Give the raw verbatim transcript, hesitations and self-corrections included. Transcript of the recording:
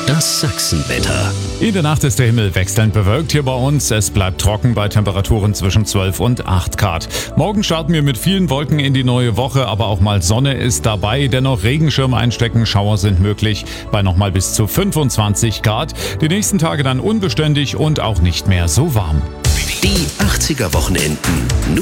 Das Sachsenwetter. In der Nacht ist der Himmel wechselnd bewölkt hier bei uns. Es bleibt trocken bei Temperaturen zwischen zwölf und acht Grad. Morgen starten wir mit vielen Wolken in die neue Woche, aber auch mal Sonne ist dabei. Dennoch Regenschirm einstecken, Schauer sind möglich bei nochmal bis zu fünfundzwanzig Grad. Die nächsten Tage dann unbeständig und auch nicht mehr so warm. Die achtziger Wochenenden.